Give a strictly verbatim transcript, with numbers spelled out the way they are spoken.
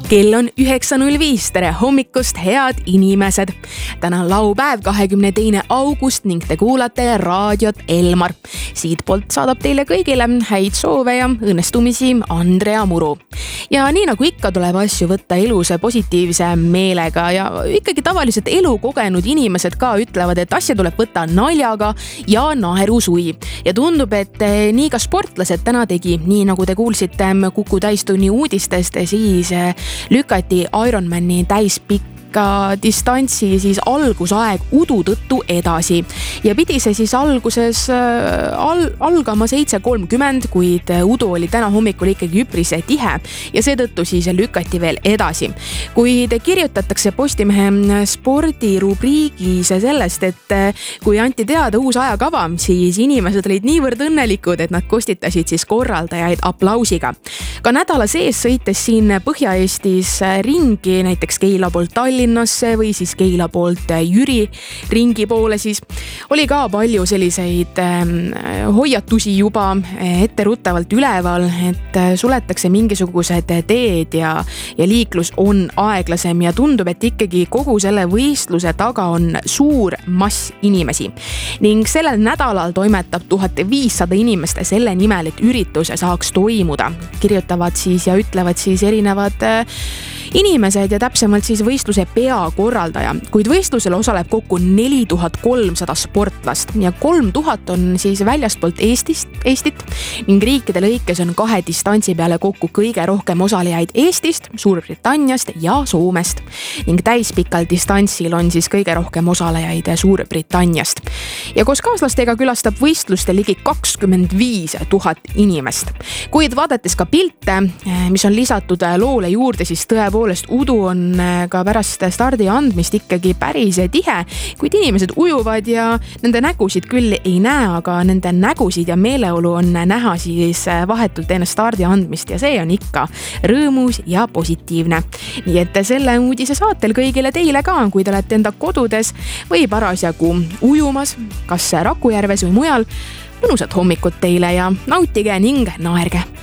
Kell on üheksa null viis, tere hommikust, head inimesed! Täna on laupäev, kahekümne teine august ning te kuulate raadiot Elmar. Siitpoolt saadab teile kõigile häid soove ja õnnestumisi Andrea Muru. Ja nii nagu ikka tuleb asju võtta elus positiivse meelega ja ikkagi tavaliselt elukogenud inimesed ka ütlevad, et asja tuleb võtta naljaga ja naerusui. Ja tundub, et nii ka sportlased täna tegi, nii nagu te kuulsite Kuku täistunni uudistest, siis lükati Ironmani täispikka distantsi siis algusaeg udu tõttu edasi. Ja pidi see siis alguses al, algama seitse kolmkümmend, kuid udu oli täna hommikul ikkagi üpris tihe ja seetõttu siis lükati veel edasi. Kuid kirjutatakse Postimehe spordirubriigis sellest, et kui anti teada uus ajakava, siis inimesed olid niivõrd õnnelikud, et nad kostitasid siis korraldajaid aplausiga. Ka nädala sees sõites siin Põhja-Eestis ringi, näiteks Keila poolt Tallinnasse või siis Keila poolt Jüri ringi poole, siis oli ka palju selliseid hoiatusi juba etteruttavalt üleval, et suletakse mingisugused teed ja, ja liiklus on aeglasem ja tundub, et ikkagi kogu selle võistluse taga on suur mass inimesi. Ning sellel nädalal toimetab tuhat viissada inimest selle nimel, et üritus saaks toimuda. Kirjutavad siis ja ütlevad siis erinevad inimesed ja täpsemalt siis võistluse peakorraldaja, kuid võistlusel osaleb kokku neli tuhat kolmsada sportlast ja kolm tuhat on siis väljastpoolt Eestist, Eestit ning riikide lõikes on kahe distantsi peale kokku kõige rohkem osalejaid Eestist, Suurbritanniast ja Soomest ning täispikal distantsil on siis kõige rohkem osalejaid Suurbritanniast. Ja koos kaaslastega külastab võistluste ligi kakskümmend viis tuhat inimest. Kuid vaadates ka pilte, mis on lisatud loole juurde, siis tõepoolest udu on ka pärast stardi andmist ikkagi päris tihe, kuid inimesed ujuvad ja nende nägusid küll ei näe, aga nende nägusid ja meeleolu on näha siis vahetult enne stardi andmist ja see on ikka rõõmus ja positiivne. Nii et selle uudise saatel kõigile teile ka, kui te olete enda kodudes või parasjagu ujumas, kas Rakujärves või mujal, mõnusat hommikut teile ja nautige ning naerge!